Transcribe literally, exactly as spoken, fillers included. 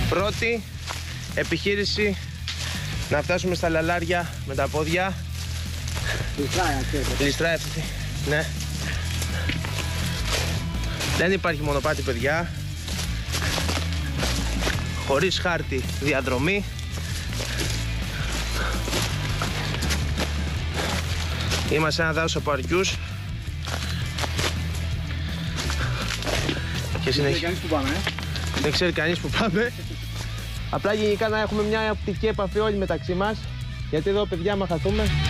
Πρώτη επιχείρηση να φτάσουμε στα λαλάρια με τα πόδια. Λιστρά εύθυτη. Ναι. Δεν υπάρχει μονοπάτι, παιδιά. Χωρίς χάρτη διαδρομή. Είμαστε σε ένα δάσος από αρκιούς. Και συνέχεια. Δεν ξέρει κανείς που πάμε, ε? Δεν ξέρει κανείς που πάμε. Απλά γενικά να έχουμε μια οπτική επαφή όλοι μεταξύ μας. Γιατί εδώ, παιδιά, άμα χαθούμε